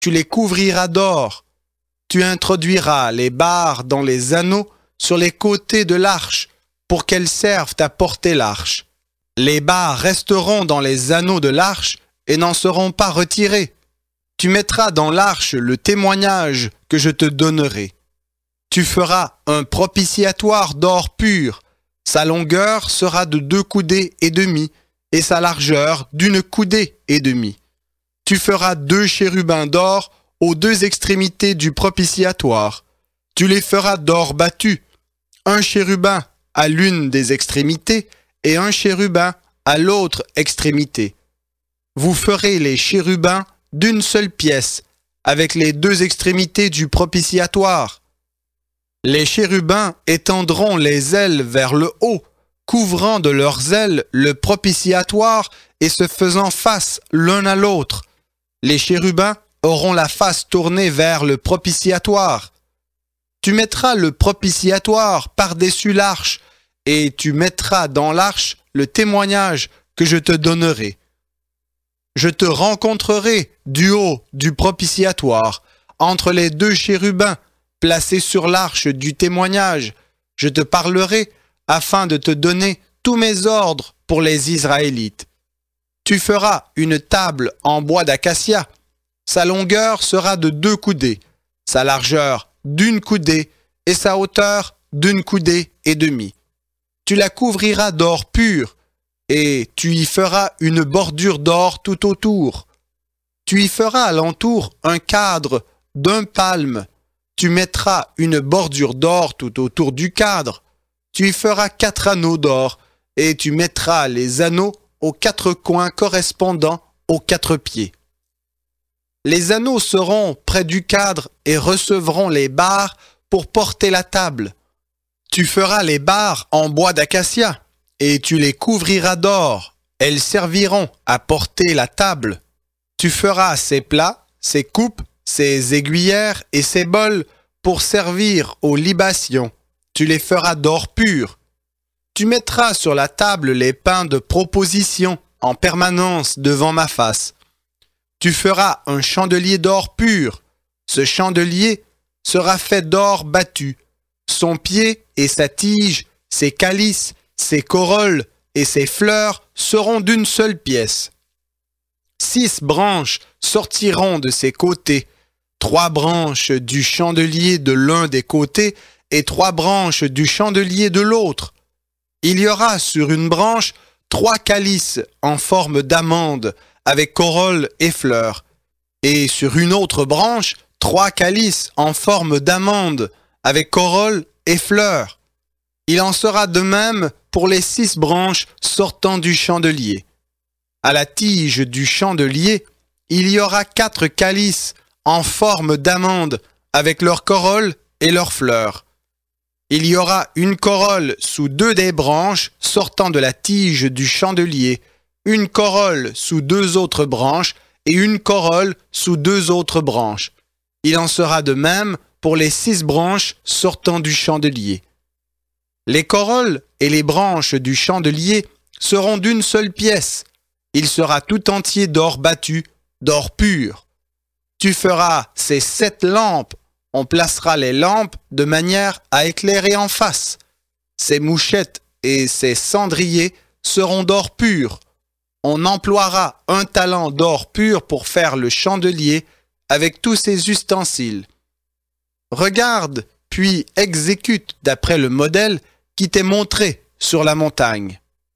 Tu les couvriras d'or. Tu introduiras les barres dans les anneaux sur les côtés de l'arche pour qu'elles servent à porter l'arche. Les barres resteront dans les anneaux de l'arche et n'en seront pas retirées. Tu mettras dans l'arche le témoignage que je te donnerai. Tu feras un propitiatoire d'or pur. Sa longueur sera de 2 coudées et demie et sa largeur d'1 coudée et demie. Tu feras 2 chérubins d'or aux 2 extrémités du propitiatoire. Tu les feras d'or battu, un chérubin à l'une des extrémités et un chérubin à l'autre extrémité. Vous ferez les chérubins d'une seule pièce, avec les 2 extrémités du propitiatoire. Les chérubins étendront les ailes vers le haut, couvrant de leurs ailes le propitiatoire et se faisant face l'un à l'autre. Les chérubins auront la face tournée vers le propitiatoire. Tu mettras le propitiatoire par-dessus l'arche, et tu mettras dans l'arche le témoignage que je te donnerai. Je te rencontrerai du haut du propitiatoire, entre les 2 chérubins placés sur l'arche du témoignage. Je te parlerai afin de te donner tous mes ordres pour les Israélites. Tu feras une table en bois d'acacia. Sa longueur sera de 2 coudées, sa largeur d'1 coudée et sa hauteur d'1 coudée et demie. Tu la couvriras d'or pur et tu y feras une bordure d'or tout autour. Tu y feras alentour un cadre d'1 palme. Tu mettras une bordure d'or tout autour du cadre. Tu y feras 4 anneaux d'or et tu mettras les anneaux aux 4 coins correspondant aux 4 pieds. Les anneaux seront près du cadre et recevront les barres pour porter la table. Tu feras les barres en bois d'acacia et tu les couvriras d'or. Elles serviront à porter la table. Tu feras ses plats, ses coupes, ses aiguillères et ses bols pour servir aux libations. Tu les feras d'or pur. Tu mettras sur la table les pains de proposition en permanence devant ma face. Tu feras un chandelier d'or pur. Ce chandelier sera fait d'or battu. Son pied et sa tige, ses calices, ses corolles et ses fleurs seront d'une seule pièce. 6 branches sortiront de ses côtés, 3 branches du chandelier de l'un des côtés et 3 branches du chandelier de l'autre. Il y aura sur une branche 3 calices en forme d'amande avec corolle et fleurs, et sur une autre branche 3 calices en forme d'amande avec corolle et fleurs. Il en sera de même pour les 6 branches sortant du chandelier. À la tige du chandelier, il y aura 4 calices en forme d'amande avec leurs corolles et leurs fleurs. Il y aura une corolle sous 2 des branches sortant de la tige du chandelier, une corolle sous 2 autres branches et une corolle sous 2 autres branches. Il en sera de même pour les 6 branches sortant du chandelier. Les corolles et les branches du chandelier seront d'une seule pièce. Il sera tout entier d'or battu, d'or pur. Tu feras ces 7 lampes. On placera les lampes de manière à éclairer en face. Ces mouchettes et ces cendriers seront d'or pur. On emploiera 1 talent d'or pur pour faire le chandelier avec tous ses ustensiles. Regarde, puis exécute d'après le modèle qui t'est montré sur la montagne.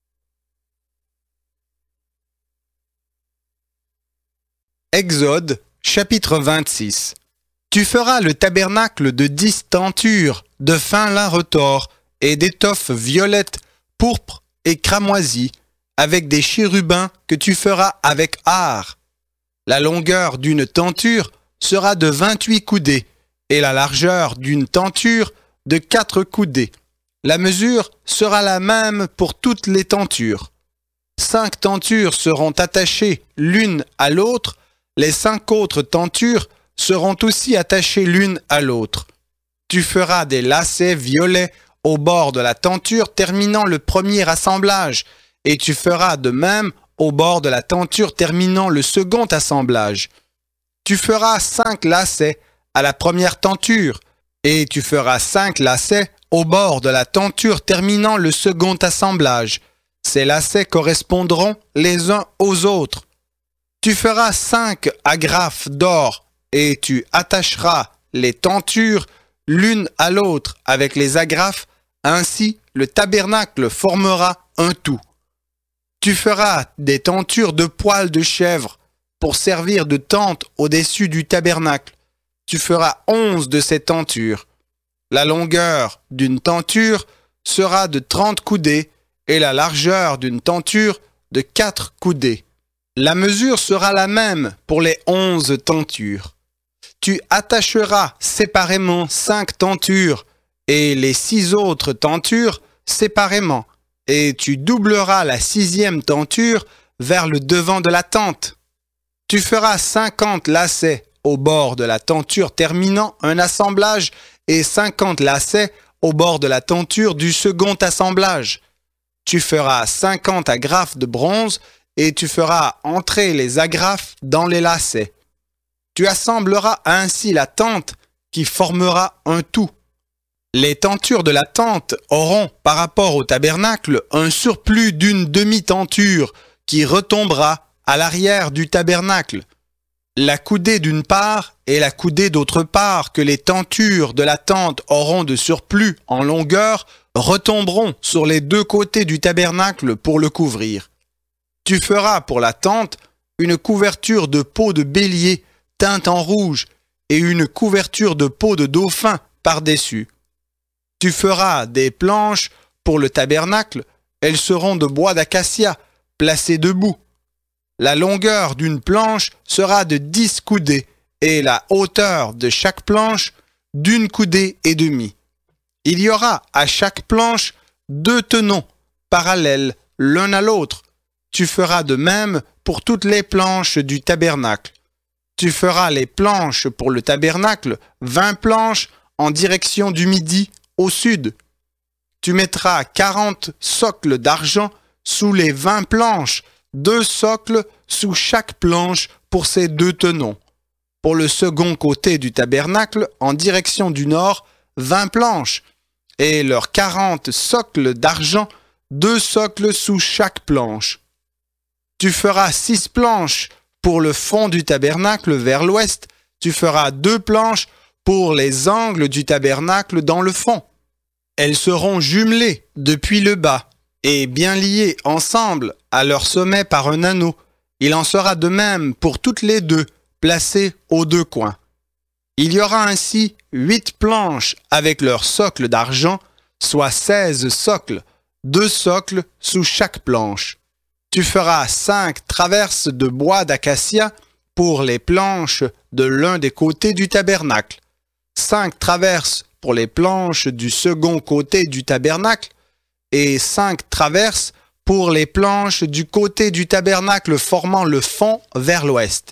Exode, chapitre 26. Tu feras le tabernacle de 10 tentures, de fin lin retors, et d'étoffe violette, pourpre et cramoisie, avec des chérubins que tu feras avec art. La longueur d'une tenture sera de 28 coudées, et la largeur d'une tenture de 4 coudées. La mesure sera la même pour toutes les tentures. 5 tentures seront attachées l'une à l'autre, les 5 autres tentures seront aussi attachées l'une à l'autre. Tu feras des lacets violets au bord de la tenture terminant le premier assemblage, et tu feras de même au bord de la tenture terminant le second assemblage. Tu feras 5 lacets à la première tenture, et tu feras 5 lacets au bord de la tenture terminant le second assemblage. Ces lacets correspondront les uns aux autres. Tu feras 5 agrafes d'or, et tu attacheras les tentures l'une à l'autre avec les agrafes, ainsi le tabernacle formera un tout. Tu feras des tentures de poils de chèvre pour servir de tente au-dessus du tabernacle. Tu feras 11 de ces tentures. La longueur d'une tenture sera de 30 coudées et la largeur d'une tenture de 4 coudées. La mesure sera la même pour les 11 tentures. Tu attacheras séparément 5 tentures et les 6 autres tentures séparément, et tu doubleras la 6e tenture vers le devant de la tente. Tu feras 50 lacets au bord de la tenture terminant un assemblage et 50 lacets au bord de la tenture du second assemblage. Tu feras 50 agrafes de bronze et tu feras entrer les agrafes dans les lacets. Tu assembleras ainsi la tente qui formera un tout. Les tentures de la tente auront, par rapport au tabernacle, un surplus d'une demi-tenture qui retombera à l'arrière du tabernacle. La coudée d'une part et la coudée d'autre part que les tentures de la tente auront de surplus en longueur retomberont sur les deux côtés du tabernacle pour le couvrir. Tu feras pour la tente une couverture de peau de bélier teinte en rouge et une couverture de peau de dauphin par-dessus. Tu feras des planches pour le tabernacle, elles seront de bois d'acacia, placées debout. La longueur d'une planche sera de 10 coudées et la hauteur de chaque planche d'1 coudée et demie. Il y aura à chaque planche 2 tenons parallèles l'un à l'autre. Tu feras de même pour toutes les planches du tabernacle. Tu feras les planches pour le tabernacle, 20 planches en direction du midi au sud. Tu mettras 40 socles d'argent sous les 20 planches, 2 socles sous chaque planche pour ces 2 tenons. Pour le second côté du tabernacle, en direction du nord, 20 planches, et leurs 40 socles d'argent, 2 socles sous chaque planche. Tu feras 6 planches pour le fond du tabernacle vers l'ouest. Tu feras 2 planches pour les angles du tabernacle dans le fond. Elles seront jumelées depuis le bas et bien liées ensemble à leur sommet par un anneau. Il en sera de même pour toutes les 2, placées aux 2 coins. Il y aura ainsi 8 planches avec leurs socles d'argent, soit 16 socles, 2 socles sous chaque planche. Tu feras 5 traverses de bois d'acacia pour les planches de l'un des côtés du tabernacle, 5 traverses pour les planches du second côté du tabernacle et 5 traverses pour les planches du côté du tabernacle formant le fond vers l'ouest.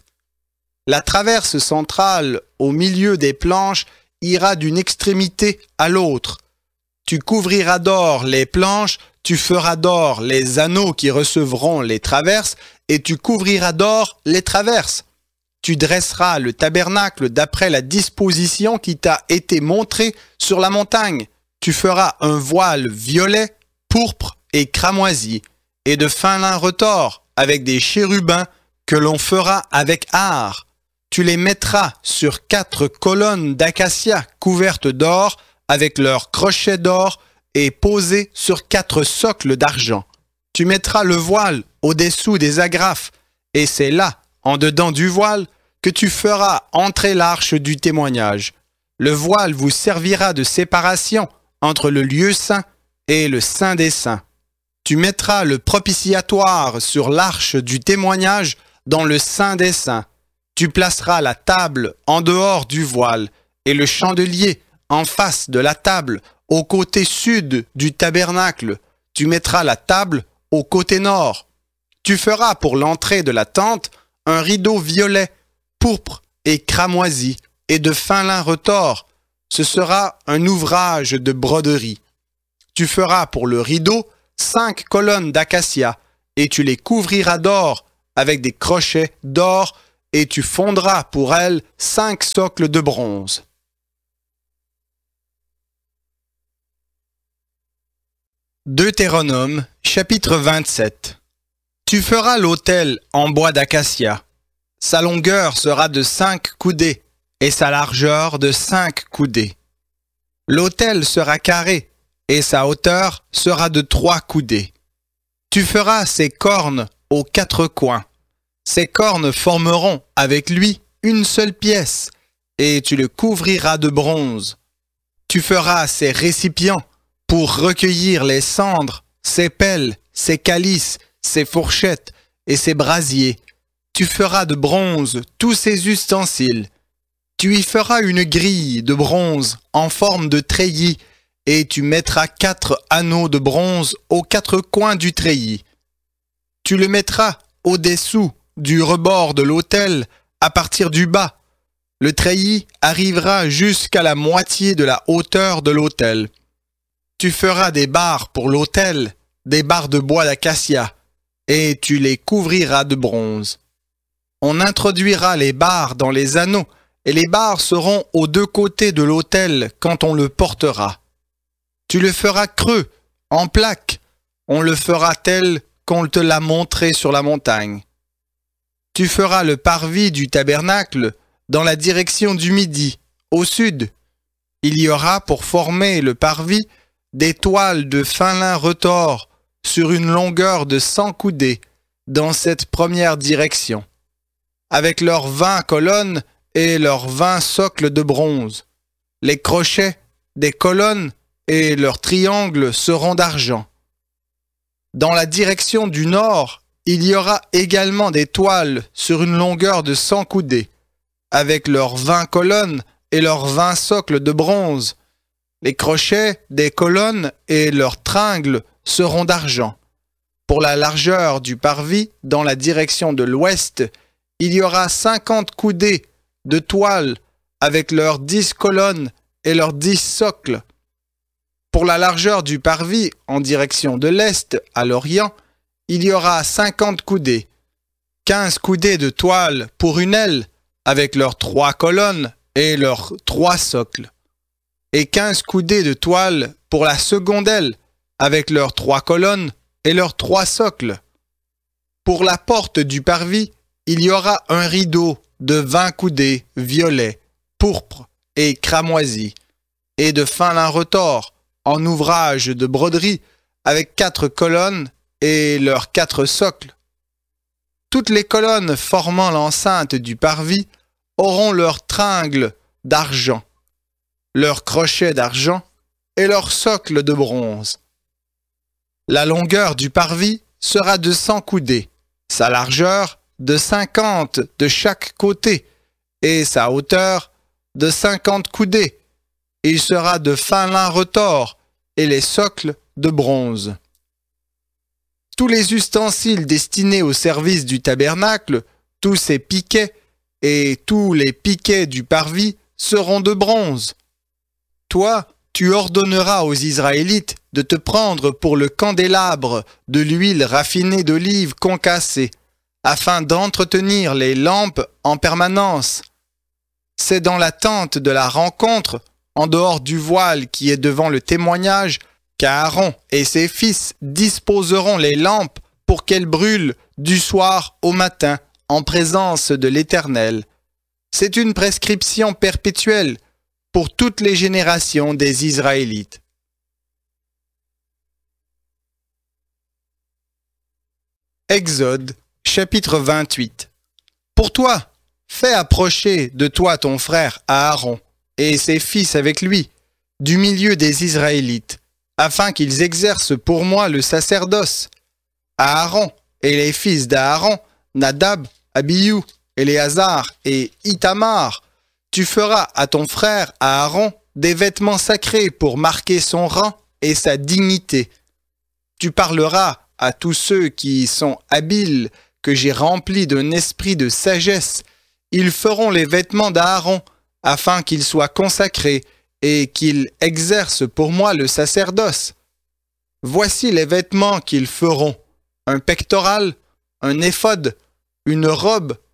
La traverse centrale au milieu des planches ira d'une extrémité à l'autre. Tu couvriras d'or les planches, tu feras d'or les anneaux qui recevront les traverses et tu couvriras d'or les traverses. Tu dresseras le tabernacle d'après la disposition qui t'a été montrée sur la montagne. Tu feras un voile violet, pourpre et cramoisi, et de fin lin retors, avec des chérubins que l'on fera avec art. Tu les mettras sur 4 colonnes d'acacia couvertes d'or, avec leurs crochets d'or, et posées sur 4 socles d'argent. Tu mettras le voile au-dessous des agrafes, et c'est là, en dedans du voile, que tu feras entrer l'arche du témoignage. Le voile vous servira de séparation entre le lieu saint et le saint des saints. Tu mettras le propitiatoire sur l'arche du témoignage dans le saint des saints. Tu placeras la table en dehors du voile et le chandelier en face de la table au côté sud du tabernacle. Tu mettras la table au côté nord. Tu feras pour l'entrée de la tente un rideau violet, pourpre et cramoisi et de fin lin retors. Ce sera un ouvrage de broderie. Tu feras pour le rideau 5 colonnes d'acacia et tu les couvriras d'or avec des crochets d'or et tu fondras pour elle 5 socles de bronze. Deutéronome, chapitre 27. Tu feras l'autel en bois d'acacia. Sa longueur sera de 5 coudées et sa largeur de 5 coudées. L'autel sera carré et sa hauteur sera de 3 coudées. Tu feras ses cornes aux 4 coins. Ces cornes formeront avec lui une seule pièce et tu le couvriras de bronze. Tu feras ses récipients pour recueillir les cendres, ses pelles, ses calices, ses fourchettes et ses brasiers. Tu feras de bronze tous ses ustensiles. Tu y feras une grille de bronze en forme de treillis et tu mettras 4 anneaux de bronze aux 4 coins du treillis. Tu le mettras au-dessous du rebord de l'autel à partir du bas. Le treillis arrivera jusqu'à la moitié de la hauteur de l'autel. Tu feras des barres pour l'autel, des barres de bois d'acacia, et tu les couvriras de bronze. On introduira les barres dans les anneaux, et les barres seront aux 2 côtés de l'autel quand on le portera. Tu le feras creux, en plaque, on le fera tel qu'on te l'a montré sur la montagne. Tu feras le parvis du tabernacle dans la direction du midi, au sud. Il y aura pour former le parvis des toiles de fin lin retors sur une longueur de 100 coudées dans cette première direction, avec leurs 20 colonnes et leurs 20 socles de bronze. Les crochets des colonnes et leurs triangles seront d'argent. Dans la direction du nord, il y aura également des toiles sur une longueur de 100 coudées, avec leurs 20 colonnes et leurs 20 socles de bronze. Les crochets des colonnes et leurs tringles seront d'argent. Pour la largeur du parvis, dans la direction de l'ouest, il y aura 50 coudées de toile avec leurs 10 colonnes et leurs 10 socles. Pour la largeur du parvis, en direction de l'est, à l'orient, il y aura 50 coudées, 15 coudées de toile pour une aile, avec leurs 3 colonnes et leurs 3 socles, et 15 coudées de toile pour la seconde aile, avec leurs 3 colonnes et leurs 3 socles. Pour la porte du parvis, il y aura un rideau de 20 coudées violet, pourpre et cramoisi, et de fin lin retors, en ouvrage de broderie, avec 4 colonnes et leurs 4 socles. Toutes les colonnes formant l'enceinte du parvis auront leurs tringles d'argent, leurs crochets d'argent et leurs socles de bronze. La longueur du parvis sera de 100 coudées, sa largeur de 50 de chaque côté et sa hauteur de 50 coudées. Il sera de fin lin retors et les socles de bronze. Tous les ustensiles destinés au service du tabernacle, tous ses piquets et tous les piquets du parvis seront de bronze. Toi, tu ordonneras aux Israélites de te prendre pour le candélabre de l'huile raffinée d'olive concassée, afin d'entretenir les lampes en permanence. C'est dans la tente de la rencontre, en dehors du voile qui est devant le témoignage, qu'Aaron et ses fils disposeront les lampes pour qu'elles brûlent du soir au matin en présence de l'Éternel. C'est une prescription perpétuelle pour toutes les générations des Israélites. Exode, chapitre 28. Pour toi, fais approcher de toi ton frère Aaron et ses fils avec lui, du milieu des Israélites, afin qu'ils exercent pour moi le sacerdoce. Aaron et les fils d'Aaron, Nadab, Abihu, Éléazar et Ithamar, tu feras à ton frère Aaron des vêtements sacrés pour marquer son rang et sa dignité. Tu parleras à tous ceux qui sont habiles, que j'ai remplis d'un esprit de sagesse. Ils feront les vêtements d'Aaron, afin qu'ils soient consacrés et qu'ils exercent pour moi le sacerdoce. Voici les vêtements qu'ils feront: un pectoral, un éphod, une robe,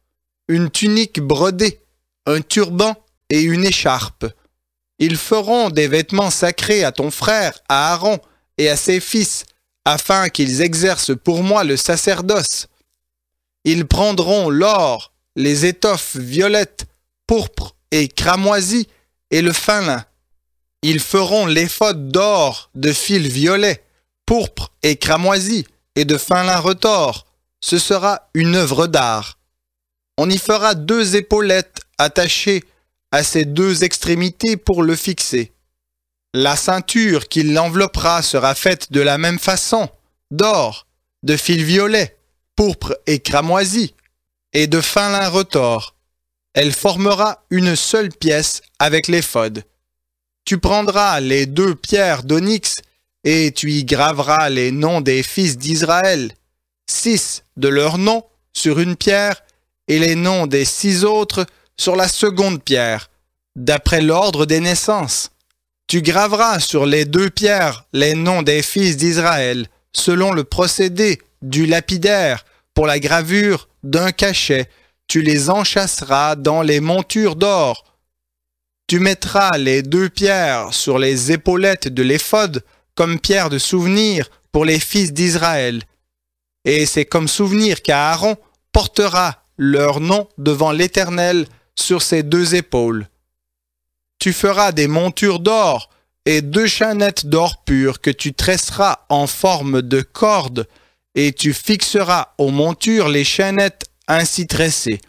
une tunique brodée, un turban et une écharpe. Ils feront des vêtements sacrés à ton frère, à Aaron et à ses fils, afin qu'ils exercent pour moi le sacerdoce. Ils prendront l'or, les étoffes violettes, pourpres et cramoisies et le fin lin. Ils feront l'éphod d'or, de fil violet, pourpre et cramoisi et de fin lin retors. Ce sera une œuvre d'art. On y fera 2 épaulettes attachées à ses 2 extrémités pour le fixer. La ceinture qui l'enveloppera sera faite de la même façon, d'or, de fil violet, pourpre et cramoisi, et de fin lin retors. Elle formera une seule pièce avec l'éphod. Tu prendras les 2 pierres d'onyx et tu y graveras les noms des fils d'Israël, 6 de leurs noms sur une pierre et les noms des 6 autres sur la seconde pierre, d'après l'ordre des naissances. Tu graveras sur les 2 pierres les noms des fils d'Israël, selon le procédé du lapidaire pour la gravure d'un cachet. Tu les enchâsseras dans les montures d'or. Tu mettras les 2 pierres sur les épaulettes de l'éphod comme pierre de souvenir pour les fils d'Israël. Et c'est comme souvenir qu'Aaron portera leur nom devant l'Éternel sur ses 2 épaules. Tu feras des montures d'or et 2 chaînettes d'or pur que tu tresseras en forme de corde, et tu fixeras aux montures les chaînettes ainsi tressées.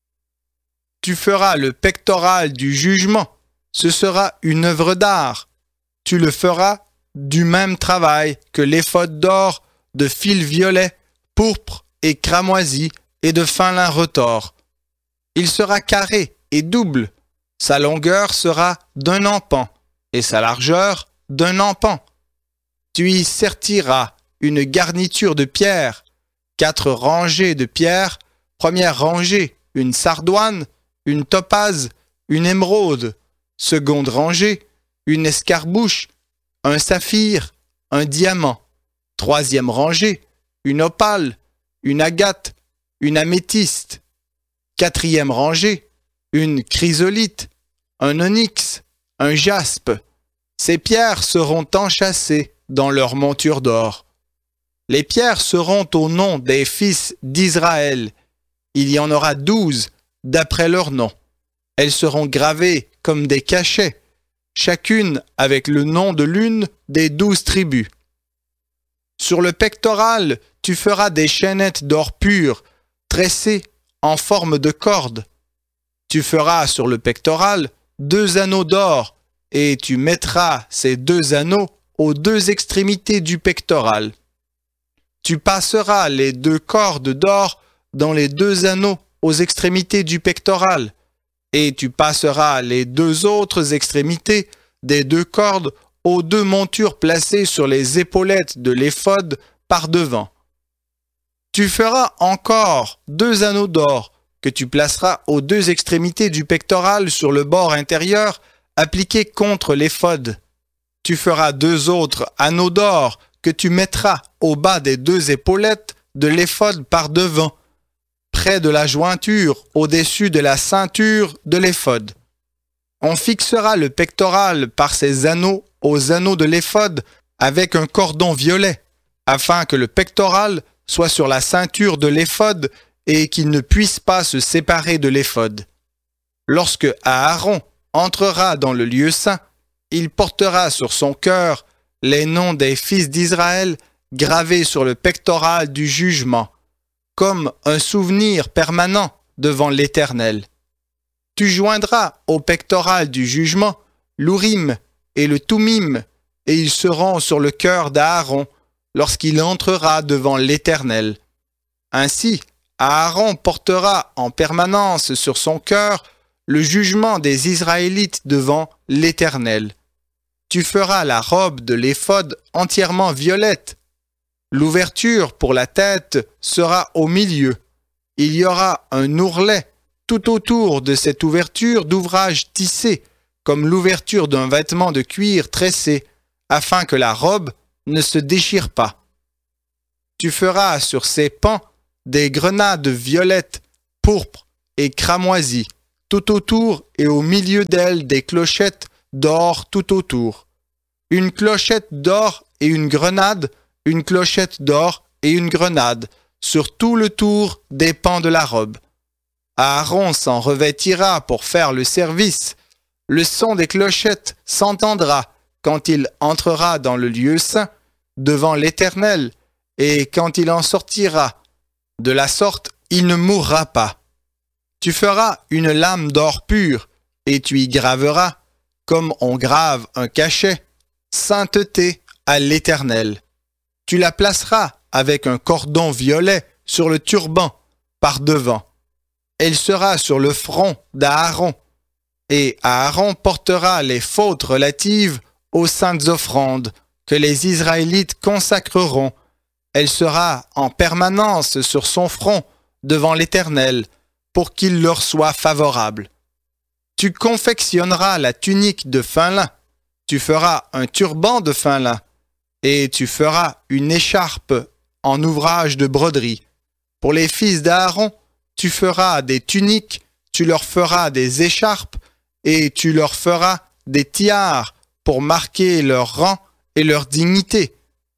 Tu feras le pectoral du jugement, ce sera une œuvre d'art. Tu le feras du même travail que l'éphod d'or, de fil violet, pourpre et cramoisi et de fin lin retors. Il sera carré et double. Sa longueur sera d'1 empan et sa largeur d'1 empan. Tu y sertiras une garniture de pierre, 4 rangées de pierres, première rangée, une sardoine, une topaze, une émeraude, seconde rangée, une escarbouche, un saphir, un diamant, troisième rangée, une opale, une agate, une améthyste, quatrième rangée, une chrysolite, un onyx, un jaspe. Ces pierres seront enchâssées dans leur monture d'or. Les pierres seront au nom des fils d'Israël. Il y en aura 12 d'après leur nom. Elles seront gravées comme des cachets, chacune avec le nom de l'une des 12 tribus. Sur le pectoral, tu feras des chaînettes d'or pur, tressées en forme de corde. Tu feras sur le pectoral 2 anneaux d'or, et tu mettras ces 2 anneaux aux 2 extrémités du pectoral. Tu passeras les 2 cordes d'or dans les 2 anneaux aux extrémités du pectoral, et tu passeras les 2 autres extrémités des 2 cordes aux 2 montures placées sur les épaulettes de l'éphod par devant. Tu feras encore 2 anneaux d'or que tu placeras aux 2 extrémités du pectoral sur le bord intérieur appliqué contre l'éphod. Tu feras 2 autres anneaux d'or que tu mettras au bas des 2 épaulettes de l'éphod par devant, près de la jointure au-dessus de la ceinture de l'éphod. On fixera le pectoral par ces anneaux aux anneaux de l'éphod avec un cordon violet, afin que le pectoral soit sur la ceinture de l'éphod et qu'il ne puisse pas se séparer de l'éphod. Lorsque Aaron entrera dans le lieu saint, il portera sur son cœur les noms des fils d'Israël gravés sur le pectoral du jugement, comme un souvenir permanent devant l'Éternel. Tu joindras au pectoral du jugement l'Urim et le Thummim, et ils seront sur le cœur d'Aaron lorsqu'il entrera devant l'Éternel. Ainsi, Aaron portera en permanence sur son cœur le jugement des Israélites devant l'Éternel. Tu feras la robe de l'éphod entièrement violette. L'ouverture pour la tête sera au milieu. Il y aura un ourlet tout autour de cette ouverture d'ouvrage tissé, comme l'ouverture d'un vêtement de cuir tressé, afin que la robe ne se déchire pas. Tu feras sur ses pans des grenades violettes, pourpres et cramoisies, tout autour et au milieu d'elles des clochettes d'or tout autour. Une clochette d'or et une grenade, une clochette d'or et une grenade, sur tout le tour des pans de la robe. Aaron s'en revêtira pour faire le service. Le son des clochettes s'entendra quand il entrera dans le lieu saint, devant l'Éternel, et quand il en sortira. De la sorte, il ne mourra pas. Tu feras une lame d'or pur, et tu y graveras, comme on grave un cachet, sainteté à l'Éternel. Tu la placeras avec un cordon violet sur le turban, par devant. Elle sera sur le front d'Aaron, et Aaron portera les fautes relatives aux saintes offrandes que les Israélites consacreront. Elle sera en permanence sur son front devant l'Éternel, pour qu'il leur soit favorable. Tu confectionneras la tunique de fin lin, tu feras un turban de fin lin, et tu feras une écharpe en ouvrage de broderie. Pour les fils d'Aaron, tu feras des tuniques, tu leur feras des écharpes, et tu leur feras des tiares pour marquer leur rang et leur dignité.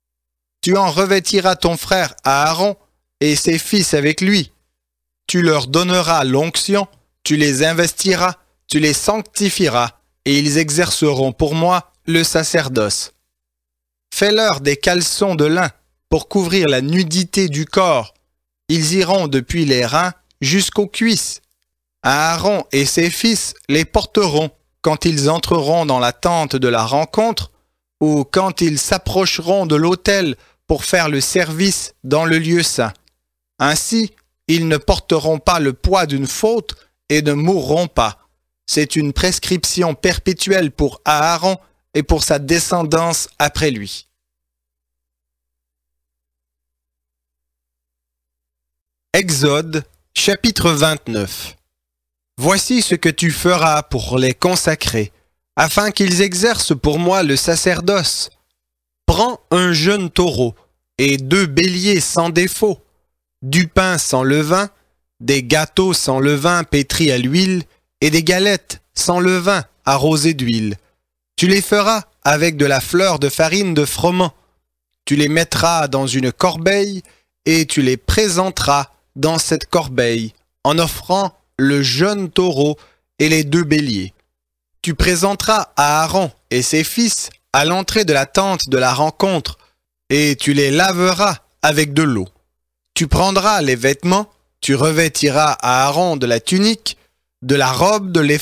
Tu en revêtiras ton frère Aaron et ses fils avec lui. Tu leur donneras l'onction, tu les investiras, tu les sanctifieras, et ils exerceront pour moi le sacerdoce. Fais-leur des caleçons de lin pour couvrir la nudité du corps. Ils iront depuis les reins jusqu'aux cuisses. Aaron et ses fils les porteront quand ils entreront dans la tente de la rencontre ou quand ils s'approcheront de l'autel pour faire le service dans le lieu saint. Ainsi, ils ne porteront pas le poids d'une faute et ne mourront pas. C'est une prescription perpétuelle pour Aaron et pour sa descendance après lui. Exode, chapitre 29. Voici ce que tu feras pour les consacrer, afin qu'ils exercent pour moi le sacerdoce. Prends un jeune taureau et 2 béliers sans défaut, du pain sans levain, des gâteaux sans levain pétris à l'huile et des galettes sans levain arrosées d'huile. Tu les feras avec de la fleur de farine de froment. Tu les mettras dans une corbeille et tu les présenteras dans cette corbeille en offrant le jeune taureau et les 2 béliers. Tu présenteras Aaron et ses fils à l'entrée de la tente de la rencontre et tu les laveras avec de l'eau. Tu prendras les vêtements, tu revêtiras Aaron de la tunique, de la robe de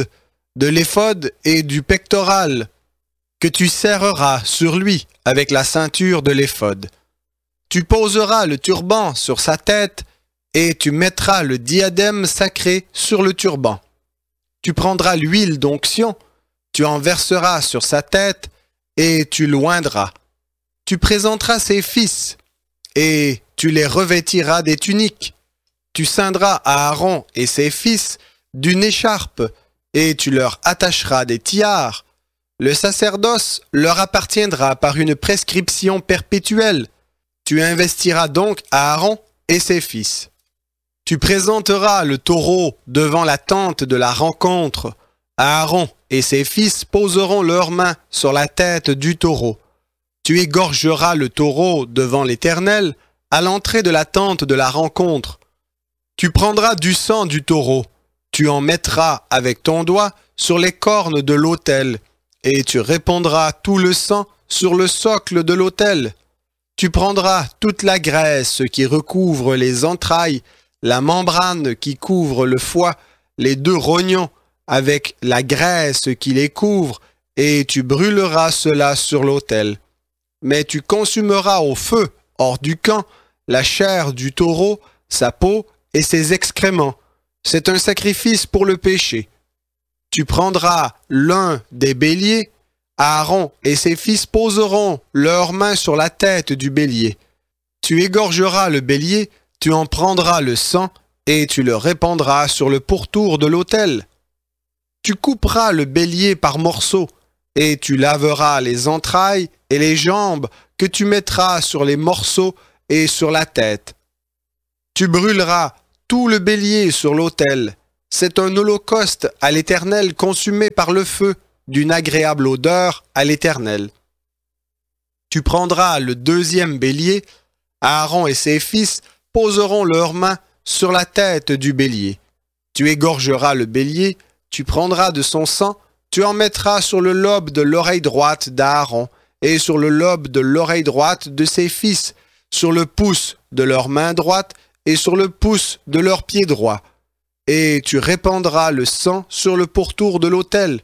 l'éphod et du pectoral, que tu serreras sur lui avec la ceinture de l'éphod. Tu poseras le turban sur sa tête et tu mettras le diadème sacré sur le turban. Tu prendras l'huile d'onction, tu en verseras sur sa tête et tu l'oindras. Tu présenteras ses fils et tu les revêtiras des tuniques. Tu ceindras Aaron et ses fils d'une écharpe et tu leur attacheras des tiares. Le sacerdoce leur appartiendra par une prescription perpétuelle. Tu investiras donc Aaron et ses fils. Tu présenteras le taureau devant la tente de la rencontre. Aaron et ses fils poseront leurs mains sur la tête du taureau. Tu égorgeras le taureau devant l'Éternel à l'entrée de la tente de la rencontre. Tu prendras du sang du taureau. Tu en mettras avec ton doigt sur les cornes de l'autel et tu répandras tout le sang sur le socle de l'autel. Tu prendras toute la graisse qui recouvre les entrailles, la membrane qui couvre le foie, les 2 rognons avec la graisse qui les couvre, et tu brûleras cela sur l'autel. Mais tu consumeras au feu, hors du camp, la chair du taureau, sa peau et ses excréments. C'est un sacrifice pour le péché. Tu prendras l'un des béliers, Aaron et ses fils poseront leurs mains sur la tête du bélier. Tu égorgeras le bélier, tu en prendras le sang et tu le répandras sur le pourtour de l'autel. Tu couperas le bélier par morceaux et tu laveras les entrailles et les jambes que tu mettras sur les morceaux et sur la tête. Tu brûleras tout le bélier sur l'autel. C'est un holocauste à l'Éternel consumé par le feu, d'une agréable odeur à l'Éternel. Tu prendras le deuxième bélier, Aaron et ses fils poseront leurs mains sur la tête du bélier. Tu égorgeras le bélier, tu prendras de son sang, tu en mettras sur le lobe de l'oreille droite d'Aaron et sur le lobe de l'oreille droite de ses fils, sur le pouce de leur main droite et sur le pouce de leur pied droit. Et tu répandras le sang sur le pourtour de l'autel.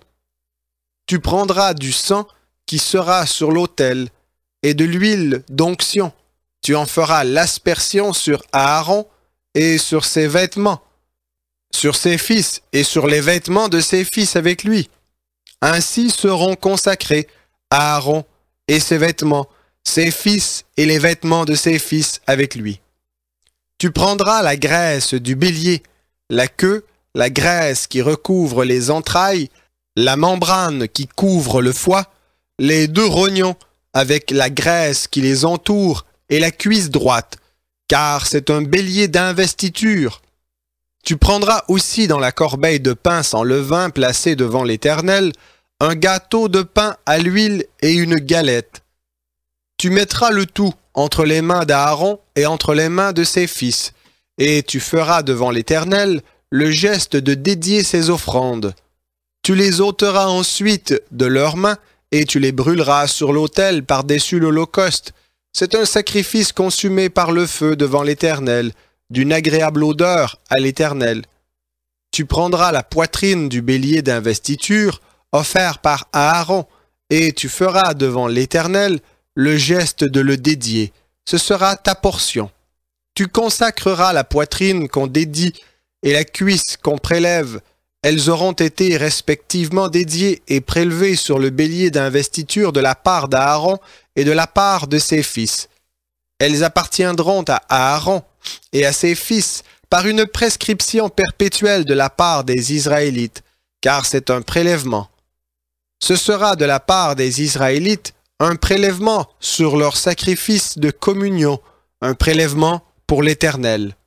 Tu prendras du sang qui sera sur l'autel et de l'huile d'onction. Tu en feras l'aspersion sur Aaron et sur ses vêtements, sur ses fils et sur les vêtements de ses fils avec lui. Ainsi seront consacrés Aaron et ses vêtements, ses fils et les vêtements de ses fils avec lui. Tu prendras la graisse du bélier, la queue, la graisse qui recouvre les entrailles, la membrane qui couvre le foie, les deux rognons avec la graisse qui les entoure et la cuisse droite, car c'est un bélier d'investiture. Tu prendras aussi dans la corbeille de pain sans levain placée devant l'Éternel un gâteau de pain à l'huile et une galette. Tu mettras le tout entre les mains d'Aaron et entre les mains de ses fils, et tu feras devant l'Éternel le geste de dédier ses offrandes. Tu les ôteras ensuite de leurs mains et tu les brûleras sur l'autel par-dessus l'holocauste. C'est un sacrifice consumé par le feu devant l'Éternel, d'une agréable odeur à l'Éternel. Tu prendras la poitrine du bélier d'investiture, offert par Aaron, et tu feras devant l'Éternel le geste de le dédier. Ce sera ta portion. Tu consacreras la poitrine qu'on dédie et la cuisse qu'on prélève. Elles auront été respectivement dédiées et prélevées sur le bélier d'investiture de la part d'Aaron et de la part de ses fils. Elles appartiendront à Aaron et à ses fils par une prescription perpétuelle de la part des Israélites, car c'est un prélèvement. Ce sera de la part des Israélites un prélèvement sur leur sacrifice de communion, un prélèvement pour l'Éternel.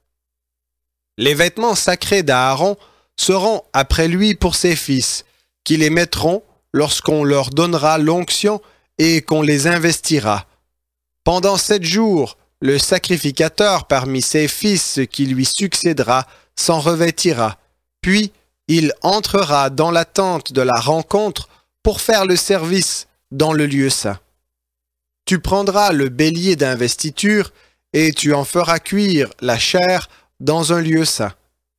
Les vêtements sacrés d'Aaron seront après lui pour ses fils, qui les mettront lorsqu'on leur donnera l'onction et qu'on les investira. Pendant 7 jours, le sacrificateur parmi ses fils qui lui succédera s'en revêtira, puis il entrera dans la tente de la rencontre pour faire le service dans le lieu saint. Tu prendras le bélier d'investiture et tu en feras cuire la chair dans un lieu saint.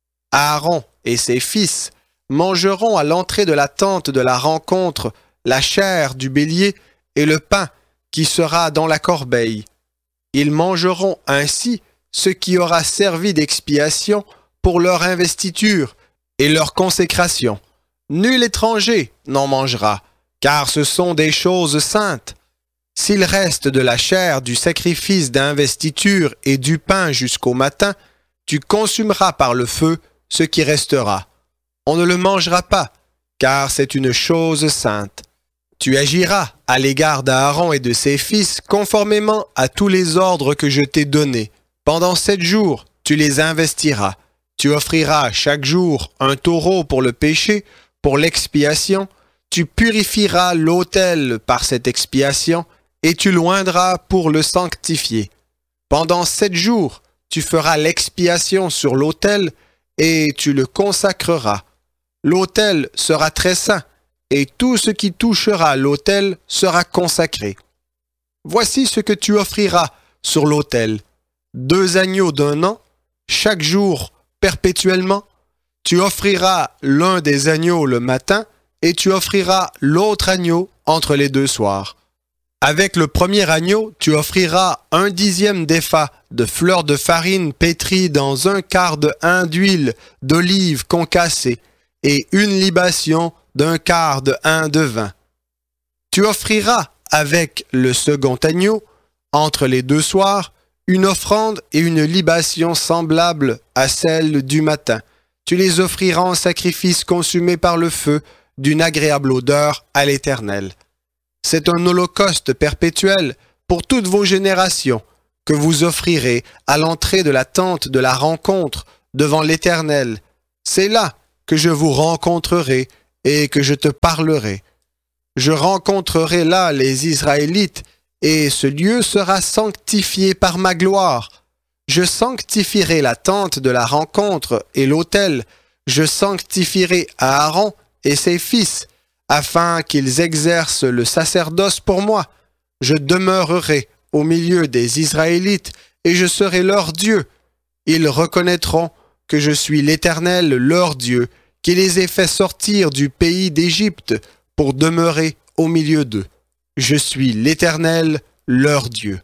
Aaron et ses fils mangeront à l'entrée de la tente de la rencontre la chair du bélier et le pain qui sera dans la corbeille. Ils mangeront ainsi ce qui aura servi d'expiation pour leur investiture et leur consécration. Nul étranger n'en mangera, car ce sont des choses saintes. S'il reste de la chair du sacrifice d'investiture et du pain jusqu'au matin, tu consumeras par le feu ce qui restera. On ne le mangera pas, car c'est une chose sainte. Tu agiras à l'égard d'Aaron et de ses fils conformément à tous les ordres que je t'ai donnés. Pendant 7 jours, tu les investiras. Tu offriras chaque jour un taureau pour le péché, pour l'expiation. Tu purifieras l'autel par cette expiation, et tu l'oindras pour le sanctifier. Pendant 7 jours, tu feras l'expiation sur l'autel, et tu le consacreras. L'autel sera très saint, et tout ce qui touchera l'autel sera consacré. Voici ce que tu offriras sur l'autel. 2 agneaux d'1 an, chaque jour, perpétuellement. Tu offriras l'un des agneaux le matin, et tu offriras l'autre agneau entre les 2 soirs. Avec le premier agneau, tu offriras 1/10 d'épha de fleur de farine pétrie dans 1/4 de hin d'huile d'olive concassée et une libation d'1/4 de hin de vin. Tu offriras avec le second agneau, entre les 2 soirs, une offrande et une libation semblables à celle du matin. Tu les offriras en sacrifice consumé par le feu, d'une agréable odeur à l'Éternel. C'est un holocauste perpétuel pour toutes vos générations que vous offrirez à l'entrée de la tente de la rencontre devant l'Éternel. C'est là que je vous rencontrerai et que je te parlerai. Je rencontrerai là les Israélites, et ce lieu sera sanctifié par ma gloire. Je sanctifierai la tente de la rencontre et l'autel. Je sanctifierai Aaron et ses fils, afin qu'ils exercent le sacerdoce pour moi. Je demeurerai au milieu des Israélites, et je serai leur Dieu. Ils reconnaîtront que je suis l'Éternel, leur Dieu, qui les ai fait sortir du pays d'Égypte pour demeurer au milieu d'eux. Je suis l'Éternel, leur Dieu.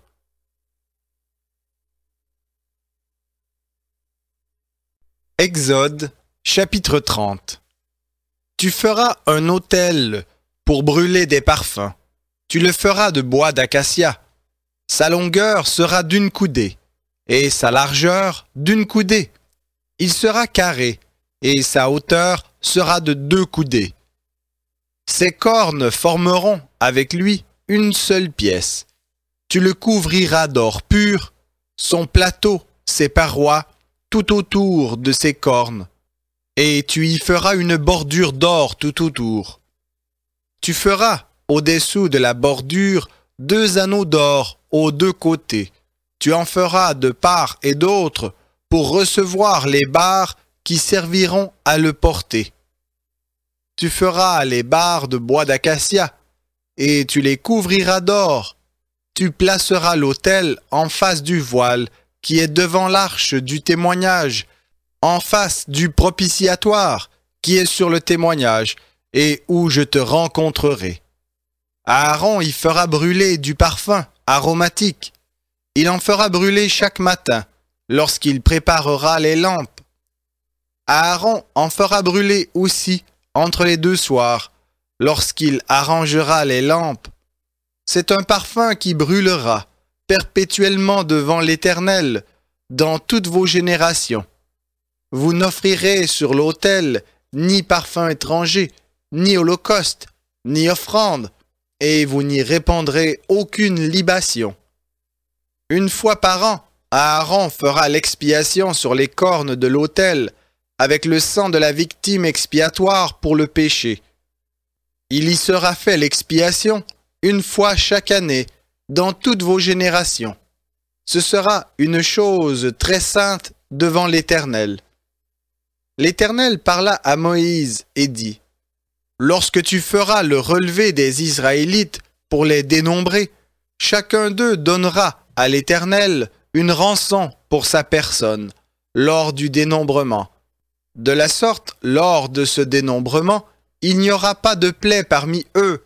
Exode, chapitre 30. Tu feras un autel pour brûler des parfums. Tu le feras de bois d'acacia. Sa longueur sera d'une coudée, et sa largeur d'une coudée. Il sera carré, et sa hauteur sera de 2 coudées. Ses cornes formeront avec lui une seule pièce. Tu le couvriras d'or pur, son plateau, ses parois, tout autour de ses cornes, et tu y feras une bordure d'or tout autour. Tu feras, au-dessous de la bordure, 2 anneaux d'or aux 2 côtés. Tu en feras de part et d'autre pour recevoir les barres qui serviront à le porter. Tu feras les barres de bois d'acacia, et tu les couvriras d'or. Tu placeras l'autel en face du voile, qui est devant l'arche du témoignage, en face du propitiatoire, qui est sur le témoignage, et où je te rencontrerai. Aaron y fera brûler du parfum aromatique. Il en fera brûler chaque matin, lorsqu'il préparera les lampes. Aaron en fera brûler aussi entre les 2 soirs, lorsqu'il arrangera les lampes. C'est un parfum qui brûlera perpétuellement devant l'Éternel, dans toutes vos générations. Vous n'offrirez sur l'autel ni parfum étranger, ni holocauste, ni offrande, et vous n'y répandrez aucune libation. Une fois par an, Aaron fera l'expiation sur les cornes de l'autel, avec le sang de la victime expiatoire pour le péché. Il y sera fait l'expiation une fois chaque année, dans toutes vos générations. Ce sera une chose très sainte devant l'Éternel. L'Éternel parla à Moïse et dit, « Lorsque tu feras le relevé des Israélites pour les dénombrer, chacun d'eux donnera à l'Éternel une rançon pour sa personne, lors du dénombrement. De la sorte, lors de ce dénombrement, il n'y aura pas de plaie parmi eux.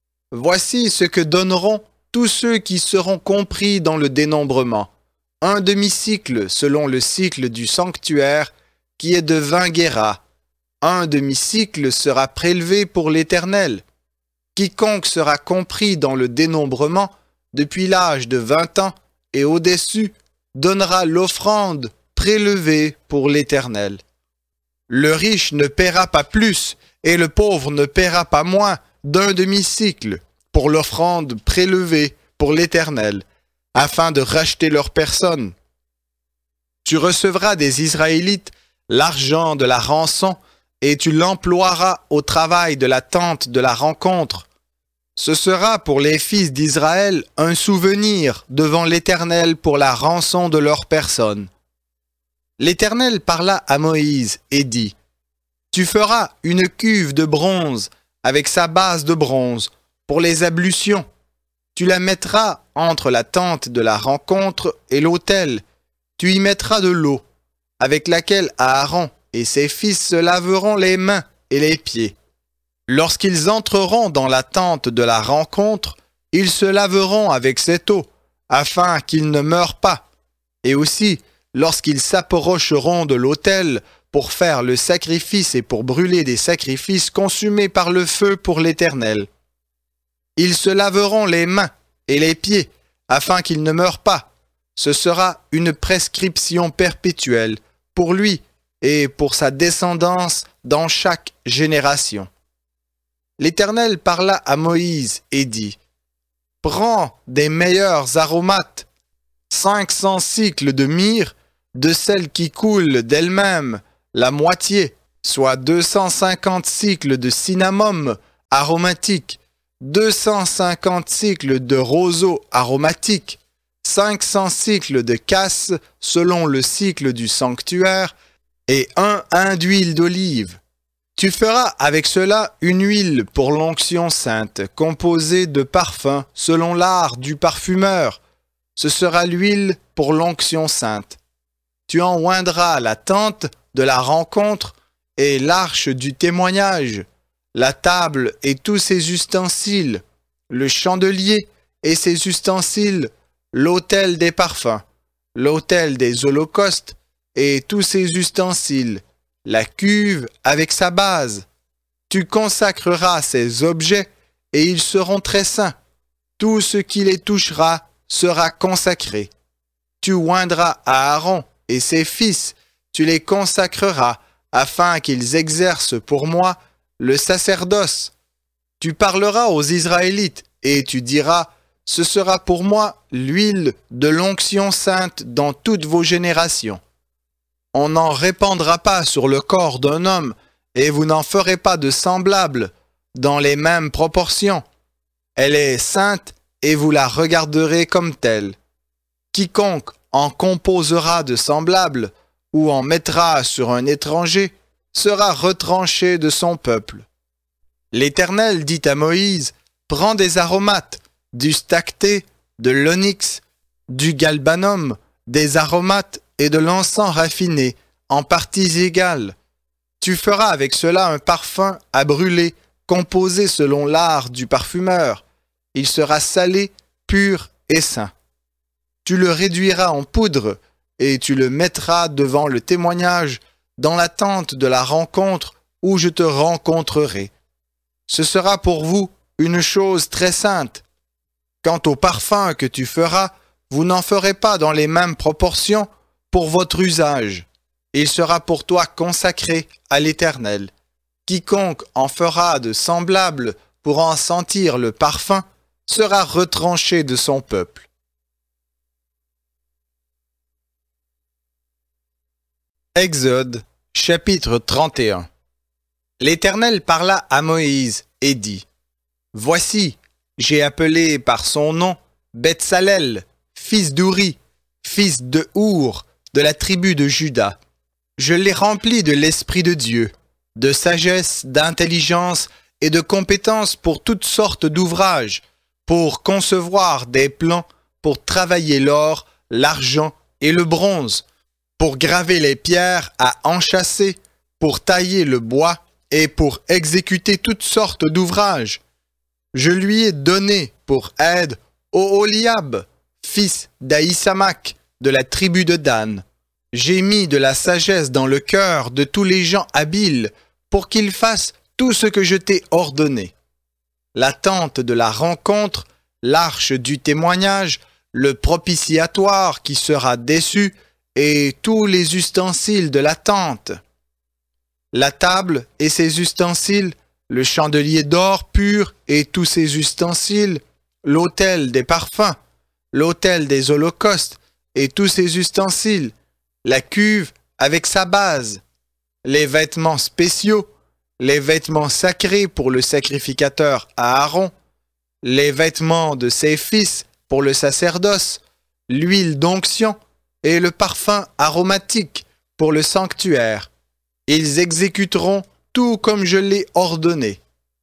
Voici ce que donneront tous ceux qui seront compris dans le dénombrement. 1 demi-cycle selon le cycle du sanctuaire, qui est de 20 guéras. 1 demi-cycle sera prélevé pour l'Éternel. Quiconque sera compris dans le dénombrement, depuis l'âge de 20 ans et au-dessus, donnera l'offrande prélevée pour l'Éternel. Le riche ne paiera pas plus, et le pauvre ne paiera pas moins d'1 demi-cycle pour l'offrande prélevée pour l'Éternel, afin de racheter leur personne. Tu recevras des Israélites l'argent de la rançon, et tu l'emploieras au travail de la tente de la rencontre. Ce sera pour les fils d'Israël un souvenir devant l'Éternel pour la rançon de leur personne. L'Éternel parla à Moïse et dit, « Tu feras une cuve de bronze avec sa base de bronze pour les ablutions. Tu la mettras entre la tente de la rencontre et l'autel. Tu y mettras de l'eau, avec laquelle Aaron et ses fils se laveront les mains et les pieds. Lorsqu'ils entreront dans la tente de la rencontre, ils se laveront avec cette eau, afin qu'ils ne meurent pas. Et aussi, lorsqu'ils s'approcheront de l'autel pour faire le sacrifice et pour brûler des sacrifices consumés par le feu pour l'Éternel. Ils se laveront les mains et les pieds, afin qu'ils ne meurent pas. Ce sera une prescription perpétuelle pour lui et pour sa descendance dans chaque génération. L'Éternel parla à Moïse et dit, « Prends des meilleurs aromates, 500 cycles de myrrhe, de celle qui coule d'elle-même la moitié, soit 250 cycles de cinnamome aromatique, 250 cycles de roseau aromatique, 500 cycles de casse selon le cycle du sanctuaire, et un hin d'huile d'olive. Tu feras avec cela une huile pour l'onction sainte, composée de parfums selon l'art du parfumeur. Ce sera l'huile pour l'onction sainte. Tu en oindras la tente de la rencontre et l'arche du témoignage, la table et tous ses ustensiles, le chandelier et ses ustensiles, l'autel des parfums, l'autel des holocaustes et tous ses ustensiles, la cuve avec sa base. Tu consacreras ces objets et ils seront très saints. Tout ce qui les touchera sera consacré. Tu oindras Aaron et ses fils, tu les consacreras afin qu'ils exercent pour moi le sacerdoce. Tu parleras aux Israélites et tu diras, ce sera pour moi l'huile de l'onction sainte dans toutes vos générations. On n'en répandra pas sur le corps d'un homme, et vous n'en ferez pas de semblable, dans les mêmes proportions. Elle est sainte, et vous la regarderez comme telle. Quiconque en composera de semblable, ou en mettra sur un étranger, sera retranché de son peuple. L'Éternel dit à Moïse, prends des aromates, du stacté, de l'onyx, du galbanum, des aromates et de l'encens raffiné, en parties égales. Tu feras avec cela un parfum à brûler, composé selon l'art du parfumeur. Il sera salé, pur et saint. Tu le réduiras en poudre, et tu le mettras devant le témoignage, dans la tente de la rencontre où je te rencontrerai. Ce sera pour vous une chose très sainte. Quant au parfum que tu feras, vous n'en ferez pas dans les mêmes proportions pour votre usage. Il sera pour toi consacré à l'Éternel. Quiconque en fera de semblable pour en sentir le parfum sera retranché de son peuple. Exode, chapitre 31. L'Éternel parla à Moïse et dit, « Voici, j'ai appelé par son nom Betsalel, fils d'Ouri, fils de Our, de la tribu de Juda. Je l'ai rempli de l'Esprit de Dieu, de sagesse, d'intelligence et de compétence pour toutes sortes d'ouvrages, pour concevoir des plans, pour travailler l'or, l'argent et le bronze, pour graver les pierres à enchâsser, pour tailler le bois et pour exécuter toutes sortes d'ouvrages. Je lui ai donné pour aide Oholiab, fils d'Ahisamach, de la tribu de Dan. J'ai mis de la sagesse dans le cœur de tous les gens habiles pour qu'ils fassent tout ce que je t'ai ordonné. La tente de la rencontre, l'arche du témoignage, le propitiatoire qui sera dessus et tous les ustensiles de la tente. La table et ses ustensiles, le chandelier d'or pur et tous ses ustensiles, l'autel des parfums, l'autel des holocaustes et tous ses ustensiles, la cuve avec sa base, les vêtements spéciaux, les vêtements sacrés pour le sacrificateur Aaron, les vêtements de ses fils pour le sacerdoce, l'huile d'onction et le parfum aromatique pour le sanctuaire. Ils exécuteront tout comme je l'ai ordonné.